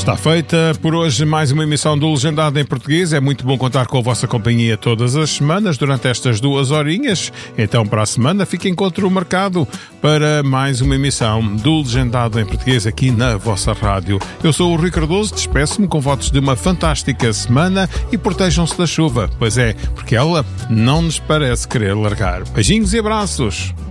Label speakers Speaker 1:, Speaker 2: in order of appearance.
Speaker 1: Está feita por hoje mais uma emissão do Legendado em Português. É muito bom contar com a vossa companhia todas as semanas, durante estas 2 horinhas. Então, para a semana, fiquem contra o mercado para mais uma emissão do Legendado em Português aqui na vossa rádio. Eu sou o Rui Cardoso, despeço-me com votos de uma fantástica semana e protejam-se da chuva. Pois é, porque ela não nos parece querer largar. Beijinhos e abraços!